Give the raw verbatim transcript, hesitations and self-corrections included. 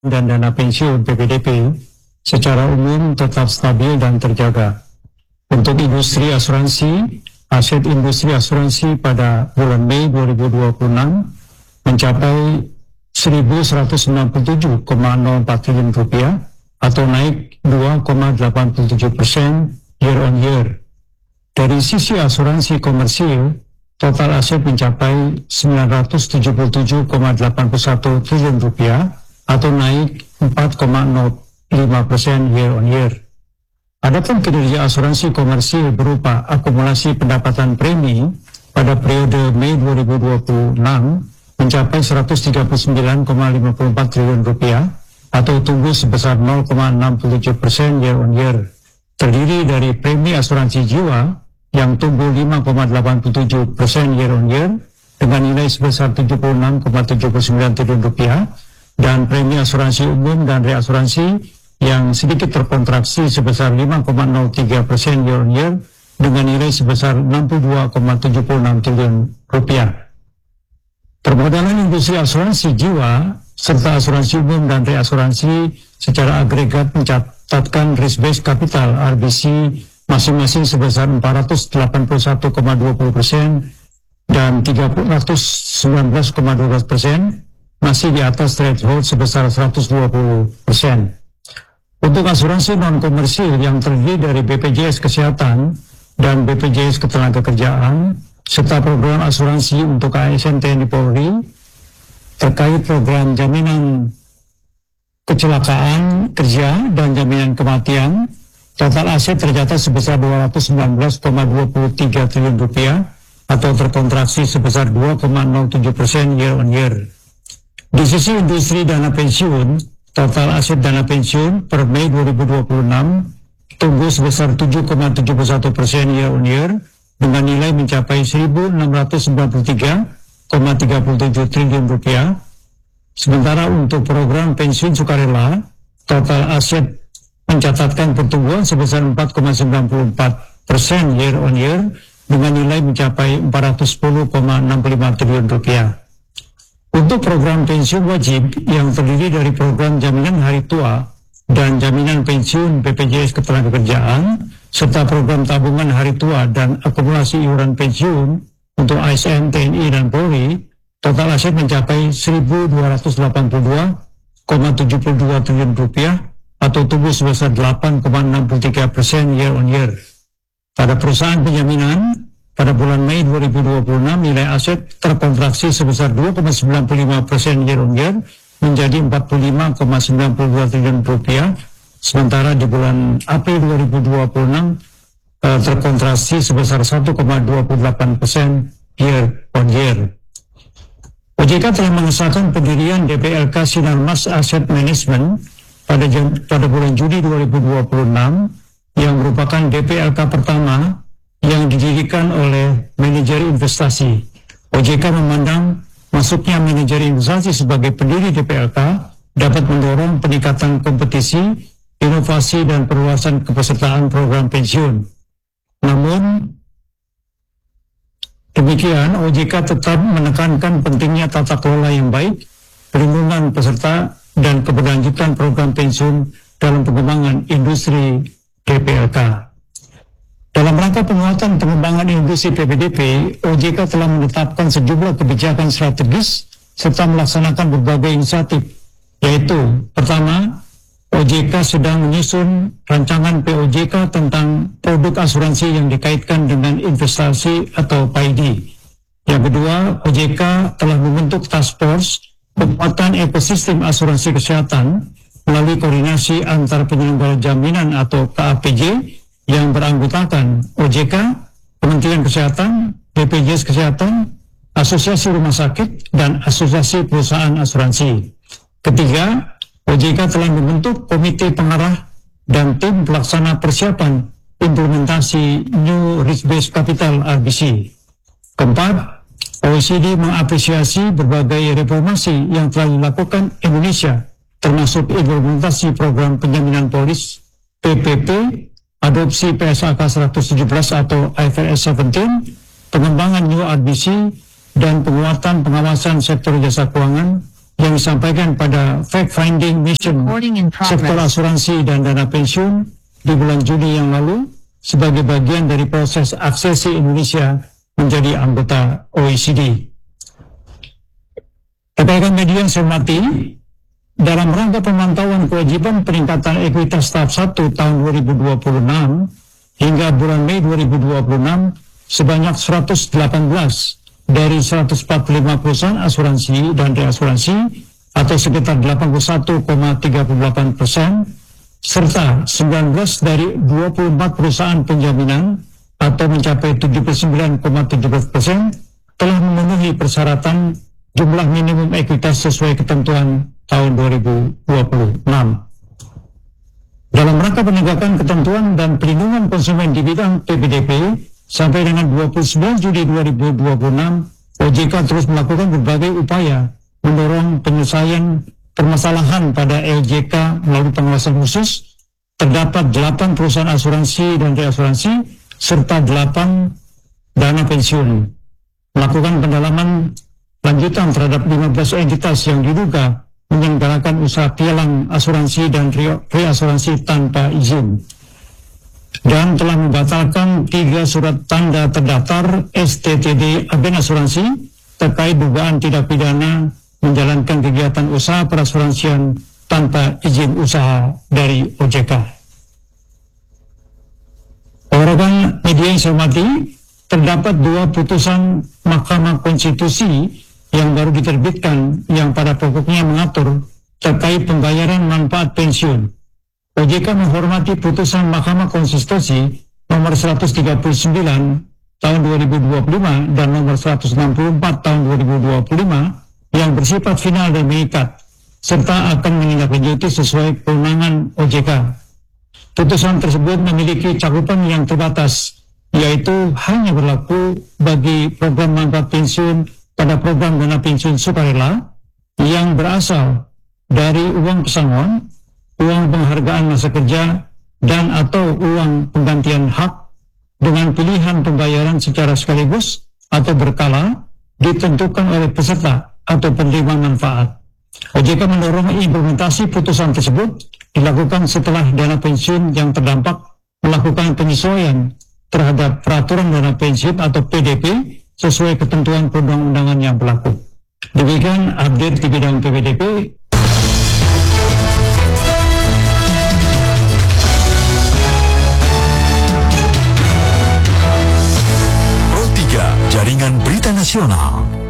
dan dana pensiun P P D P secara umum tetap stabil dan terjaga. Untuk industri asuransi, aset industri asuransi pada bulan Mei dua ribu dua puluh enam mencapai seribu seratus sembilan puluh tujuh koma nol empat triliun rupiah atau naik dua koma delapan puluh tujuh persen year on year. Dari sisi asuransi komersil, total aset mencapai sembilan ratus tujuh puluh tujuh koma delapan puluh satu triliun rupiah atau naik empat koma nol lima persen year on year. Adapun kinerja asuransi komersil berupa akumulasi pendapatan premi pada periode Mei dua ribu dua puluh enam mencapai seratus tiga puluh sembilan koma lima puluh empat triliun rupiah atau tumbuh sebesar nol koma enam puluh tujuh persen year on year. Terdiri dari premi asuransi jiwa yang tumbuh lima koma delapan puluh tujuh persen year on year dengan nilai sebesar tujuh puluh enam koma tujuh puluh sembilan triliun rupiah, dan premi asuransi umum dan reasuransi yang sedikit terkontraksi sebesar lima koma nol tiga persen year on year dengan nilai sebesar enam puluh dua koma tujuh puluh enam triliun rupiah. Permodalan industri asuransi jiwa serta asuransi umum dan reasuransi secara agregat mencatatkan risk-based capital R B C masing-masing sebesar empat ratus delapan puluh satu koma dua puluh persen dan tiga ratus sembilan belas koma dua belas persen, masih di atas threshold sebesar seratus dua puluh persen. Untuk asuransi non-komersil yang terdiri dari B P J S Kesehatan dan B P J S Ketenagakerjaan serta program asuransi untuk A S N T N I Polri terkait program jaminan kecelakaan kerja dan jaminan kematian, total aset tercatat sebesar dua ratus sembilan belas koma dua puluh tiga triliun rupiah atau terkontraksi sebesar dua koma nol tujuh persen year on year. Di sisi industri dana pensiun, total aset dana pensiun per Mei dua ribu dua puluh enam tumbuh sebesar tujuh koma tujuh puluh satu persen year on year dengan nilai mencapai seribu enam ratus sembilan puluh tiga koma tiga puluh tujuh triliun rupiah. Sementara untuk program pensiun sukarela, total aset mencatatkan pertumbuhan sebesar empat koma sembilan puluh empat persen year on year dengan nilai mencapai empat ratus sepuluh koma enam puluh lima triliun rupiah. Untuk program pensiun wajib yang terdiri dari program jaminan hari tua dan jaminan pensiun B P J S Ketenagakerjaan serta program tabungan hari tua dan akumulasi iuran pensiun untuk A S N, T N I, dan Polri, total aset mencapai seribu dua ratus delapan puluh dua koma tujuh puluh dua triliun rupiah atau tumbuh sebesar delapan koma enam puluh tiga persen year on year. Pada perusahaan penjaminan, pada bulan Mei dua ribu dua puluh enam nilai aset terkontraksi sebesar dua koma sembilan puluh lima persen year on year menjadi empat puluh lima koma sembilan puluh dua triliun rupiah, sementara di bulan April dua ribu dua puluh enam uh, terkontraksi sebesar satu koma dua puluh delapan persen year on year. O J K telah mengesahkan pendirian D P L K Sinarmas Asset Management pada, pada bulan Juni dua ribu dua puluh enam yang merupakan D P L K pertama yang didirikan oleh manajer investasi. O J K memandang masuknya manajer investasi sebagai pendiri D P L K dapat mendorong peningkatan kompetisi, inovasi, dan perluasan kepesertaan program pensiun. Namun, demikian, O J K tetap menekankan pentingnya tata kelola yang baik, perlindungan peserta, dan keberlanjutan program pensiun dalam pengembangan industri D P L K. Dalam rangka penguatan pengembangan industri P P D P, O J K telah menetapkan sejumlah kebijakan strategis serta melaksanakan berbagai inisiatif, yaitu pertama, O J K sedang menyusun rancangan P O J K tentang produk asuransi yang dikaitkan dengan investasi atau P I D. Yang kedua, O J K telah membentuk task force penguatan ekosistem asuransi kesehatan melalui koordinasi antar penyelenggara jaminan atau K A P J yang beranggotakan O J K, Kementerian Kesehatan, B P J S Kesehatan, Asosiasi Rumah Sakit, dan Asosiasi Perusahaan Asuransi. Ketiga, O J K telah membentuk komite pengarah dan tim pelaksana persiapan implementasi New Risk-Based Capital R B C. Keempat, O E C D mengapresiasi berbagai reformasi yang telah dilakukan Indonesia, termasuk implementasi program penjaminan polis P P P, adopsi P S A K seratus tujuh belas atau I F R S tujuh belas, pengembangan New R B C, dan penguatan pengawasan sektor jasa keuangan yang disampaikan pada fact-finding mission sektor asuransi dan dana pensiun di bulan Juni yang lalu sebagai bagian dari proses aksesi Indonesia menjadi anggota O E C D. Rekan media yang saya hormati, dalam rangka pemantauan kewajiban peningkatan ekuitas tahap satu tahun dua ribu dua puluh enam hingga bulan Mei dua ribu dua puluh enam, sebanyak seratus delapan belas dari seratus empat puluh lima perusahaan asuransi dan reasuransi atau sekitar delapan puluh satu koma tiga delapan persen serta sembilan belas dari dua puluh empat perusahaan penjaminan atau mencapai tujuh puluh sembilan koma tujuh belas persen telah memenuhi persyaratan jumlah minimum ekuitas sesuai ketentuan tahun dua ribu dua puluh enam. Dalam rangka penegakan ketentuan dan perlindungan konsumen di bidang P P D P, sampai dengan dua puluh sembilan Juli dua ribu dua puluh enam, O J K terus melakukan berbagai upaya mendorong penyelesaian permasalahan pada L J K melalui pengawasan khusus. Terdapat delapan perusahaan asuransi dan reasuransi serta delapan dana pensiun. Melakukan pendalaman lanjutan terhadap lima belas entitas yang diduga menyelenggarakan usaha pialang asuransi dan reasuransi tanpa izin, dan telah membatalkan tiga surat tanda terdaftar S T T D agen asuransi terkait dugaan tindak pidana menjalankan kegiatan usaha perasuransian tanpa izin usaha dari O J K. Rekan media yang saya hormati, terdapat dua putusan Mahkamah Konstitusi yang baru diterbitkan yang pada pokoknya mengatur terkait pembayaran manfaat pensiun. O J K menghormati putusan Mahkamah Konstitusi nomor seratus tiga puluh sembilan tahun dua ribu dua puluh lima dan nomor seratus enam puluh empat tahun dua ribu dua puluh lima yang bersifat final dan mengikat, serta akan menindaklanjuti sesuai kewenangan O J K. Putusan tersebut memiliki cakupan yang terbatas, yaitu hanya berlaku bagi program manfaat pensiun pada program dana pensiun sukarela yang berasal dari uang pesangon, uang penghargaan masa kerja, dan atau uang penggantian hak dengan pilihan pembayaran secara sekaligus atau berkala ditentukan oleh peserta atau penerima manfaat. O J K mendorong implementasi putusan tersebut dilakukan setelah dana pensiun yang terdampak melakukan penyesuaian terhadap peraturan dana pensiun atau P D P sesuai ketentuan perundang-undangan yang berlaku. Demikian update di bidang P P D P. Pro tiga Jaringan Berita Nasional.